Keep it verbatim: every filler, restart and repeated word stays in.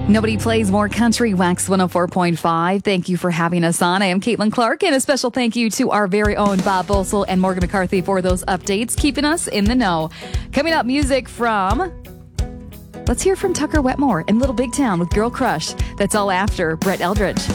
Nobody plays more country. Wax one oh four point five. Thank you for having us on. I am Caitlin Clark, and a special thank you to our very own Bob Bosel and Morgan McCarthy for those updates, keeping us in the know. Coming up, music from... Let's hear from Tucker Wetmore and Little Big Town with Girl Crush. That's all after Brett Eldridge.